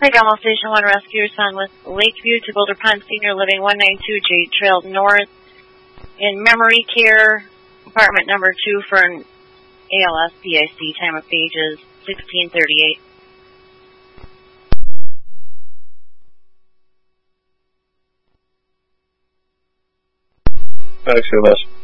Traffic, Alamo Station 1 Rescue, respond with Lakeview to Boulder Pond Senior Living 192 J Trail North in Memory Care, apartment number 2 for an ALS PIC. Time of page is 1638. Thanks, Les.